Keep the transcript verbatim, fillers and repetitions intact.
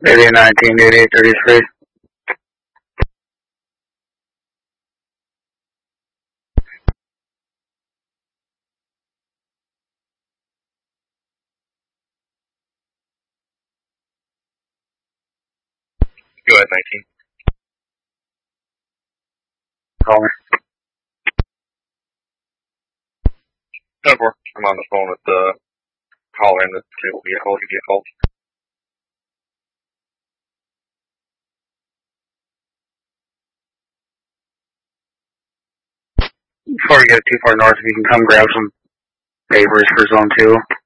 eighty nineteen, eighty-eight thirty-three. Go ahead, nineteen. Call me. ten four. I'm on the phone with the caller in the table vehicle. He get called. Before you get too far north, if you can come grab some papers for zone two.